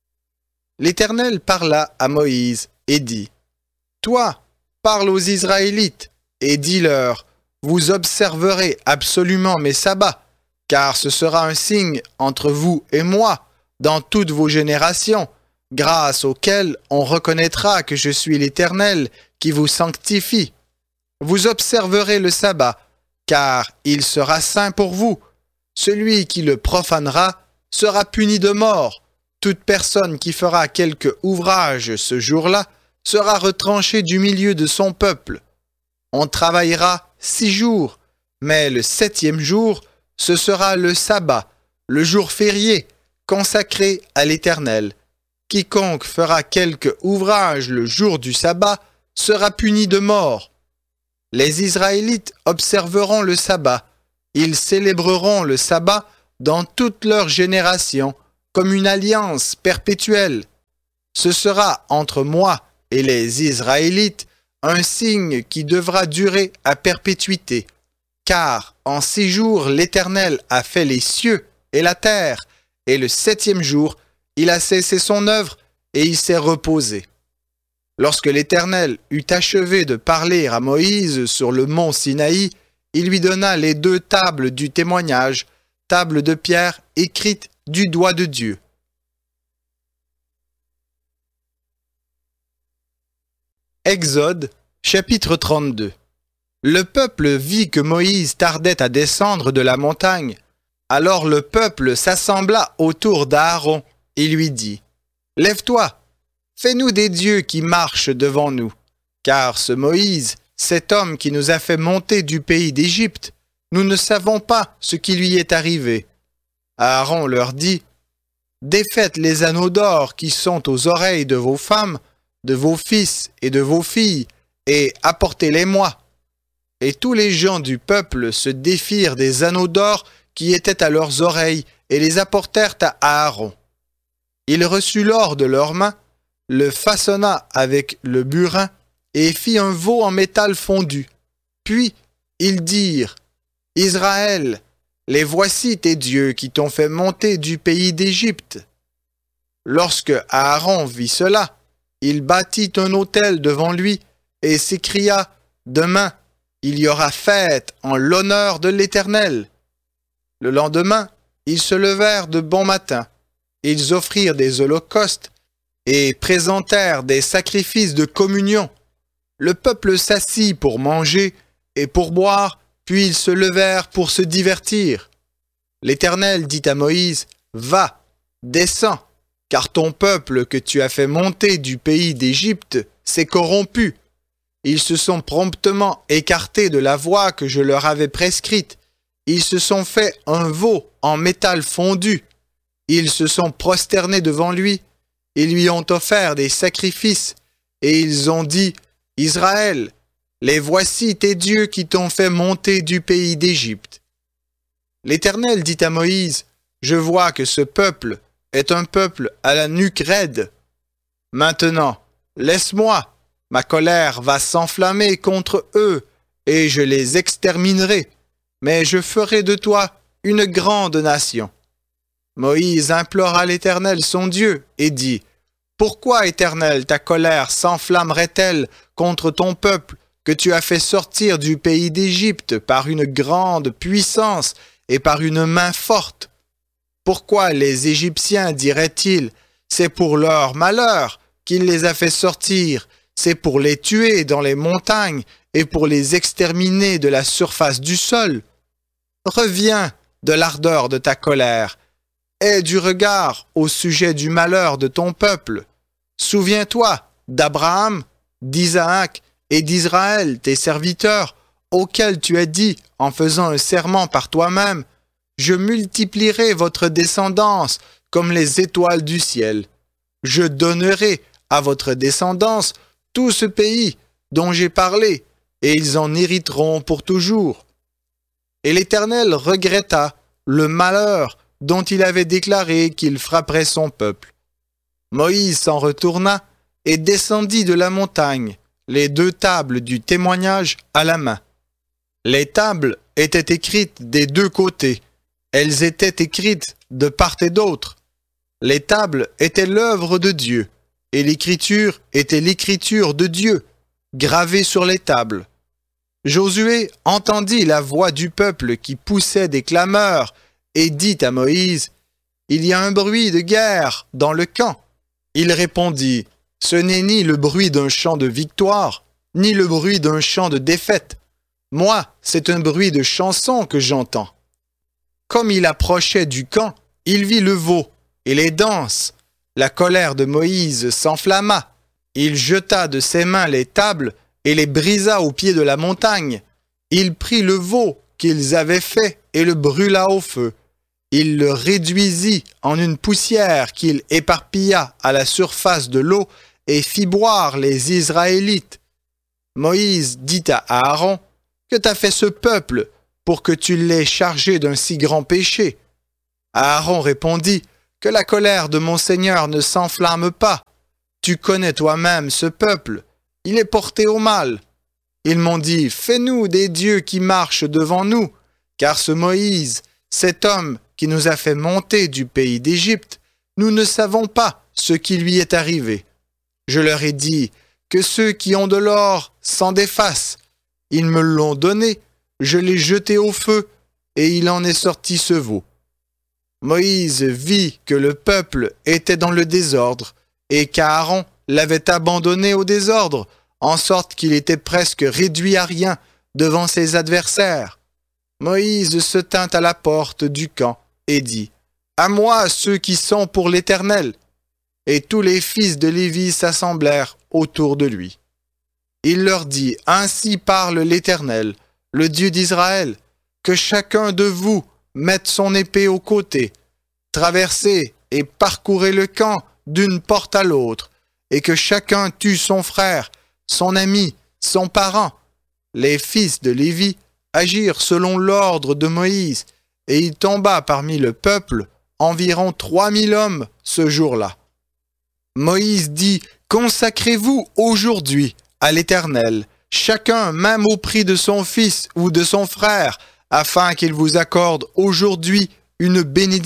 L'Éternel parla à Moïse et dit, « Toi, parle aux Israélites et dis-leur, vous observerez absolument mes sabbats, car ce sera un signe entre vous et moi dans toutes vos générations, grâce auquel on reconnaîtra que je suis l'Éternel qui vous sanctifie. Vous observerez le sabbat, car il sera saint pour vous. Celui qui le profanera sera puni de mort. Toute personne qui fera quelque ouvrage ce jour-là sera retranchée du milieu de son peuple. On travaillera 6 jours, mais le 7e jour, ce sera le sabbat, le jour férié, consacré à l'Éternel. Quiconque fera quelque ouvrage le jour du sabbat sera puni de mort. Les Israélites observeront le sabbat. Ils célébreront le sabbat dans toutes leurs générations, comme une alliance perpétuelle. Ce sera entre moi et les Israélites un signe qui devra durer à perpétuité. Car en 6 jours l'Éternel a fait les cieux et la terre, et le 7e jour, il a cessé son œuvre et il s'est reposé. Lorsque l'Éternel eut achevé de parler à Moïse sur le mont Sinaï, il lui donna les 2 tables du témoignage, tables de pierre écrites du doigt de Dieu. Exode, chapitre 32. Le peuple vit que Moïse tardait à descendre de la montagne. Alors le peuple s'assembla autour d'Aaron et lui dit : « Lève-toi, fais-nous des dieux qui marchent devant nous, car ce Moïse, cet homme qui nous a fait monter du pays d'Égypte, nous ne savons pas ce qui lui est arrivé. » Aaron leur dit : « Défaites les anneaux d'or qui sont aux oreilles de vos femmes, de vos fils et de vos filles, et apportez-les-moi. » Et tous les gens du peuple se défirent des anneaux d'or qui étaient à leurs oreilles et les apportèrent à Aaron. Il reçut l'or de leurs mains, le façonna avec le burin et fit un veau en métal fondu. Puis ils dirent : « Israël, les voici tes dieux qui t'ont fait monter du pays d'Égypte. » Lorsque Aaron vit cela, il bâtit un autel devant lui et s'écria : « Demain, il y aura fête en l'honneur de l'Éternel. » Le lendemain, ils se levèrent de bon matin. Ils offrirent des holocaustes et présentèrent des sacrifices de communion. Le peuple s'assit pour manger et pour boire, puis ils se levèrent pour se divertir. L'Éternel dit à Moïse : « Va, descends, car ton peuple que tu as fait monter du pays d'Égypte s'est corrompu. Ils se sont promptement écartés de la voie que je leur avais prescrite. Ils se sont fait un veau en métal fondu. Ils se sont prosternés devant lui. Ils lui ont offert des sacrifices. Et ils ont dit : « Israël, les voici tes dieux qui t'ont fait monter du pays d'Égypte. » L'Éternel dit à Moïse : « Je vois que ce peuple est un peuple à la nuque raide. Maintenant, laisse-moi, ma colère va s'enflammer contre eux, et je les exterminerai, mais je ferai de toi une grande nation. » Moïse implora l'Éternel son Dieu et dit : « Pourquoi, Éternel, ta colère s'enflammerait-elle contre ton peuple que tu as fait sortir du pays d'Égypte par une grande puissance et par une main forte? Pourquoi les Égyptiens diraient-ils : c'est pour leur malheur qu'il les a fait sortir, c'est pour les tuer dans les montagnes et pour les exterminer de la surface du sol? Reviens de l'ardeur de ta colère. Aie du regard au sujet du malheur de ton peuple. Souviens-toi d'Abraham, d'Isaac et d'Israël, tes serviteurs, auxquels tu as dit, en faisant un serment par toi-même : je multiplierai votre descendance comme les étoiles du ciel. Je donnerai à votre descendance tout ce pays dont j'ai parlé, et ils en hériteront pour toujours. » Et l'Éternel regretta le malheur dont il avait déclaré qu'il frapperait son peuple. Moïse s'en retourna et descendit de la montagne, les 2 tables du témoignage à la main. Les tables étaient écrites des 2 côtés. Elles étaient écrites de part et d'autre. Les tables étaient l'œuvre de Dieu, et l'écriture était l'écriture de Dieu, gravée sur les tables. Josué entendit la voix du peuple qui poussait des clameurs et dit à Moïse : « Il y a un bruit de guerre dans le camp. » Il répondit : « Ce n'est ni le bruit d'un chant de victoire, ni le bruit d'un chant de défaite. Moi, c'est un bruit de chanson que j'entends. » Comme il approchait du camp, il vit le veau et les danses. La colère de Moïse s'enflamma. Il jeta de ses mains les tables et les brisa au pied de la montagne. Il prit le veau qu'ils avaient fait et le brûla au feu. Il le réduisit en une poussière qu'il éparpilla à la surface de l'eau et fit boire les Israélites. Moïse dit à Aaron, « Que t'a fait ce peuple pour que tu l'aies chargé d'un si grand péché ?» Aaron répondit, « Que la colère de mon Seigneur ne s'enflamme pas. Tu connais toi-même ce peuple, il est porté au mal. Ils m'ont dit, fais-nous des dieux qui marchent devant nous, car ce Moïse, cet homme qui nous a fait monter du pays d'Égypte, nous ne savons pas ce qui lui est arrivé. Je leur ai dit que ceux qui ont de l'or s'en défassent. Ils me l'ont donné, je l'ai jeté au feu, et il en est sorti ce veau. Moïse vit que le peuple était dans le désordre, et qu'Aaron l'avait abandonné au désordre, en sorte qu'il était presque réduit à rien devant ses adversaires. Moïse se tint à la porte du camp et dit, « À moi ceux qui sont pour l'Éternel !» Et tous les fils de Lévi s'assemblèrent autour de lui. Il leur dit, « Ainsi parle l'Éternel, le Dieu d'Israël, que chacun de vous mette son épée au côté, traversez et parcourez le camp d'une porte à l'autre, et que chacun tue son frère, son ami, son parent. » Les fils de Lévi agirent selon l'ordre de Moïse, et il tomba parmi le peuple environ 3000 hommes ce jour-là. Moïse dit, « Consacrez-vous aujourd'hui à l'Éternel, chacun même au prix de son fils ou de son frère, afin qu'il vous accorde aujourd'hui une bénédiction. »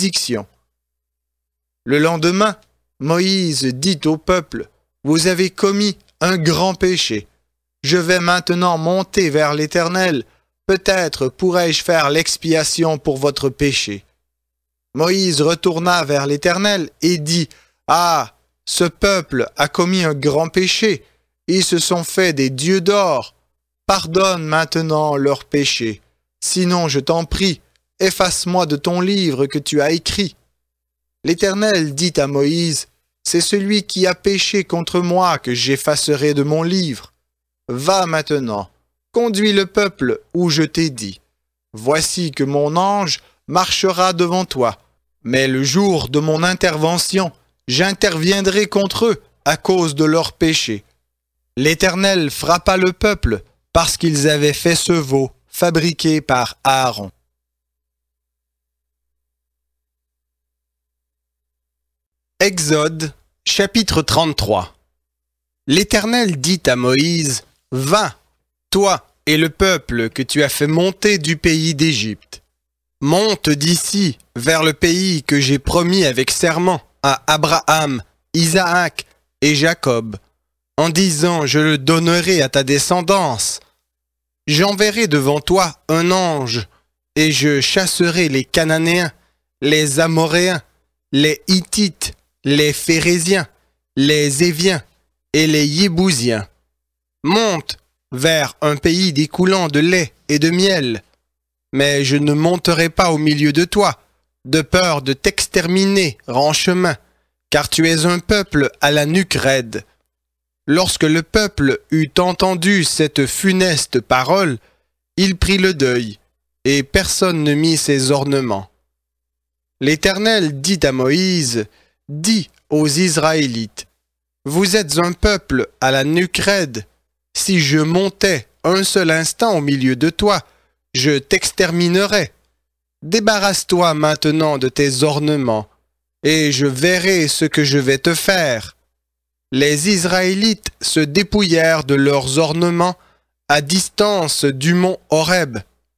Le lendemain, Moïse dit au peuple, « Vous avez commis un grand péché. Je vais maintenant monter vers l'Éternel. Peut-être pourrai-je faire l'expiation pour votre péché. » Moïse retourna vers l'Éternel et dit, « Ah, ce peuple a commis un grand péché. Ils se sont fait des dieux d'or. Pardonne maintenant leurs péchés. Sinon, je t'en prie, efface-moi de ton livre que tu as écrit. » L'Éternel dit à Moïse, « C'est celui qui a péché contre moi que j'effacerai de mon livre. Va maintenant, conduis le peuple où je t'ai dit. Voici que mon ange marchera devant toi, mais le jour de mon intervention, j'interviendrai contre eux à cause de leurs péchés. » L'Éternel frappa le peuple parce qu'ils avaient fait ce veau fabriqué par Aaron. Exode, chapitre 33. L'Éternel dit à Moïse, « Va, toi et le peuple que tu as fait monter du pays d'Égypte. Monte d'ici vers le pays que j'ai promis avec serment à Abraham, Isaac et Jacob, en disant, je le donnerai à ta descendance. J'enverrai devant toi un ange, et je chasserai les Cananéens, les Amoréens, les Hittites, les Phéréziens, les Éviens et les Yébousiens. Monte vers un pays découlant de lait et de miel. Mais je ne monterai pas au milieu de toi, de peur de t'exterminer en chemin, car tu es un peuple à la nuque raide. » Lorsque le peuple eut entendu cette funeste parole, il prit le deuil, et personne ne mit ses ornements. L'Éternel dit à Moïse, « Dis aux Israélites, vous êtes un peuple à la nuque raide. Si je montais un seul instant au milieu de toi, je t'exterminerais. Débarrasse-toi maintenant de tes ornements, et je verrai ce que je vais te faire. » Les Israélites se dépouillèrent de leurs ornements à distance du mont Horeb.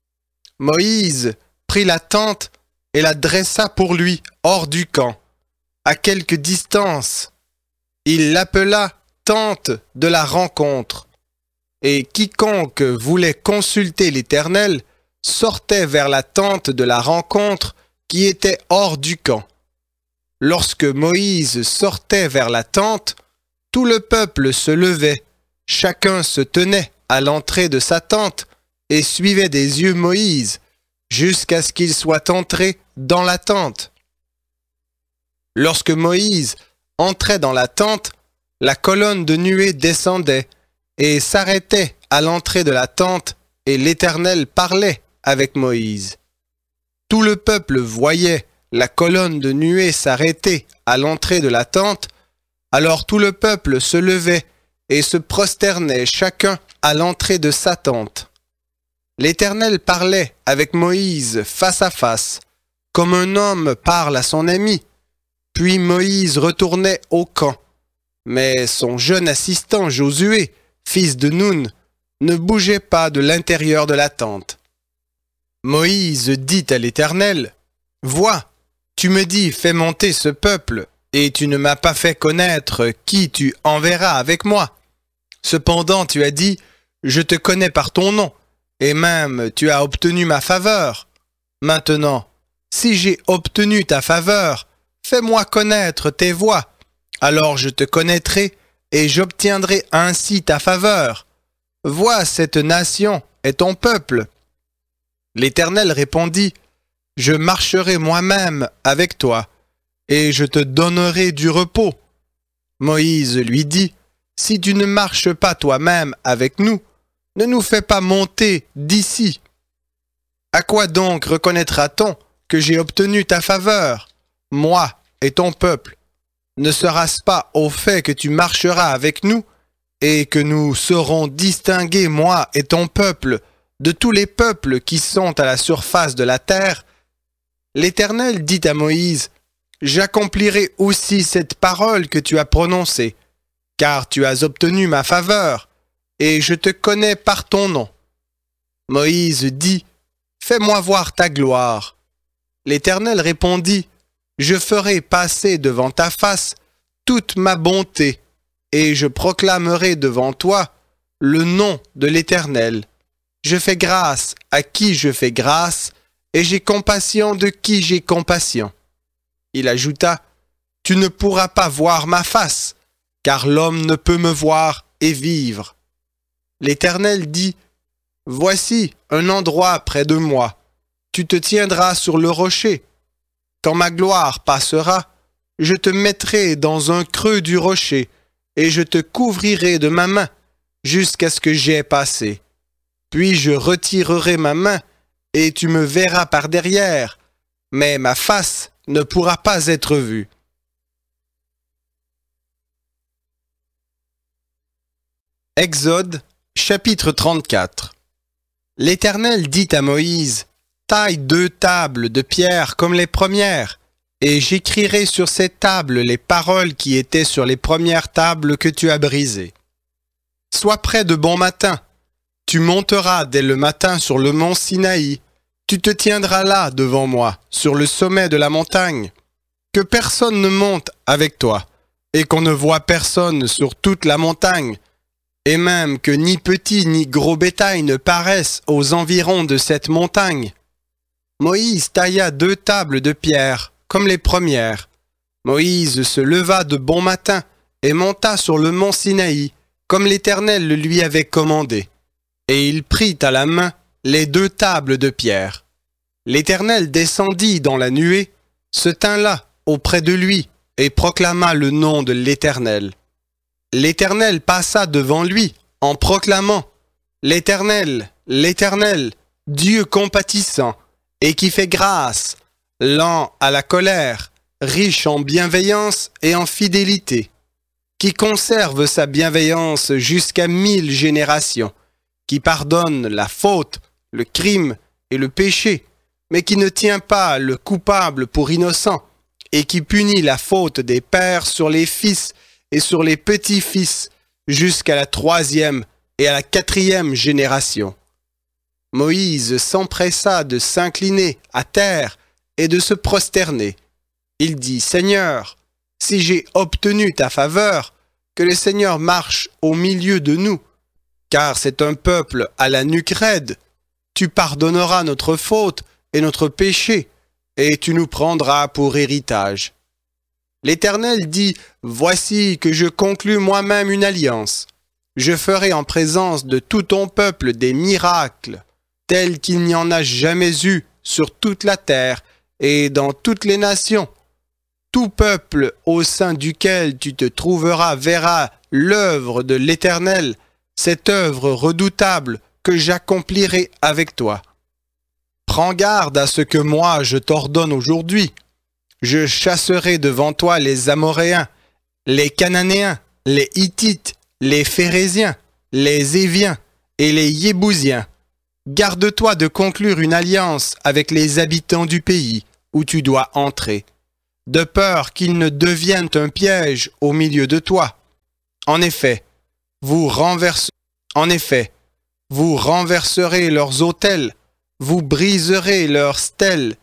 Moïse prit la tente et la dressa pour lui hors du camp, à quelque distance. Il l'appela tente de la rencontre. Et quiconque voulait consulter l'Éternel sortait vers la tente de la rencontre qui était hors du camp. Lorsque Moïse sortait vers la tente, tout le peuple se levait, chacun se tenait à l'entrée de sa tente et suivait des yeux Moïse, jusqu'à ce qu'il soit entré dans la tente. Lorsque Moïse entrait dans la tente, la colonne de nuée descendait et s'arrêtait à l'entrée de la tente, et l'Éternel parlait avec Moïse. Tout le peuple voyait la colonne de nuée s'arrêter à l'entrée de la tente. Alors tout le peuple se levait et se prosternait chacun à l'entrée de sa tente. L'Éternel parlait avec Moïse face à face, comme un homme parle à son ami. Puis Moïse retournait au camp. Mais son jeune assistant Josué, fils de Nun, ne bougeait pas de l'intérieur de la tente. Moïse dit à l'Éternel, « Vois, tu me dis, fais monter ce peuple, et tu ne m'as pas fait connaître qui tu enverras avec moi. Cependant tu as dit, je te connais par ton nom, et même tu as obtenu ma faveur. Maintenant, si j'ai obtenu ta faveur, fais-moi connaître tes voies, alors je te connaîtrai et j'obtiendrai ainsi ta faveur. Vois, cette nation est ton peuple. » L'Éternel répondit, « Je marcherai moi-même avec toi, et je te donnerai du repos. » Moïse lui dit, « Si tu ne marches pas toi-même avec nous, ne nous fais pas monter d'ici. À quoi donc reconnaîtra-t-on que j'ai obtenu ta faveur, moi et ton peuple? Ne sera-ce pas au fait que tu marcheras avec nous et que nous serons distingués, moi et ton peuple, de tous les peuples qui sont à la surface de la terre? » L'Éternel dit à Moïse, « J'accomplirai aussi cette parole que tu as prononcée, car tu as obtenu ma faveur, et je te connais par ton nom. » Moïse dit, « Fais-moi voir ta gloire. » L'Éternel répondit, « Je ferai passer devant ta face toute ma bonté, et je proclamerai devant toi le nom de l'Éternel. Je fais grâce à qui je fais grâce, et j'ai compassion de qui j'ai compassion. » Il ajouta, « Tu ne pourras pas voir ma face, car l'homme ne peut me voir et vivre. » L'Éternel dit, « Voici un endroit près de moi. Tu te tiendras sur le rocher. Quand ma gloire passera, je te mettrai dans un creux du rocher, et je te couvrirai de ma main, jusqu'à ce que j'aie passé. Puis je retirerai ma main, et tu me verras par derrière, mais ma face ne pourra pas être vue. » Exode, chapitre 34. L'Éternel dit à Moïse, « Taille 2 tables de pierre comme les premières, et j'écrirai sur ces tables les paroles qui étaient sur les premières tables que tu as brisées. Sois prêt de bon matin. Tu monteras dès le matin sur le mont Sinaï. Tu te tiendras là devant moi, sur le sommet de la montagne. Que personne ne monte avec toi, et qu'on ne voie personne sur toute la montagne, et même que ni petit ni gros bétail ne paraissent aux environs de cette montagne. » Moïse tailla 2 tables de pierre, comme les premières. Moïse se leva de bon matin et monta sur le mont Sinaï, comme l'Éternel le lui avait commandé. Et il prit à la main les 2 tables de pierre. L'Éternel descendit dans la nuée, se tint là, auprès de lui, et proclama le nom de l'Éternel. L'Éternel passa devant lui, en proclamant, « L'Éternel, l'Éternel, Dieu compatissant, et qui fait grâce, lent à la colère, riche en bienveillance et en fidélité, qui conserve sa bienveillance jusqu'à 1000 générations, qui pardonne la faute, le crime et le péché, mais qui ne tient pas le coupable pour innocent, et qui punit la faute des pères sur les fils et sur les petits-fils, jusqu'à la 3e et à la 4e génération. » Moïse s'empressa de s'incliner à terre et de se prosterner. Il dit, « Seigneur, si j'ai obtenu ta faveur, que le Seigneur marche au milieu de nous, car c'est un peuple à la nuque raide. Tu pardonneras notre faute et notre péché, et tu nous prendras pour héritage. » L'Éternel dit, « Voici que je conclus moi-même une alliance. Je ferai en présence de tout ton peuple des miracles, tels qu'il n'y en a jamais eu sur toute la terre et dans toutes les nations. Tout peuple au sein duquel tu te trouveras verra l'œuvre de l'Éternel, cette œuvre redoutable que j'accomplirai avec toi. Prends garde à ce que moi je t'ordonne aujourd'hui. Je chasserai devant toi les Amoréens, les Cananéens, les Hittites, les Phéréziens, les Éviens, et les Yébousiens. Garde-toi de conclure une alliance avec les habitants du pays où tu dois entrer, de peur qu'ils ne deviennent un piège au milieu de toi. En effet, vous renverserez leurs autels, vous briserez leurs stèles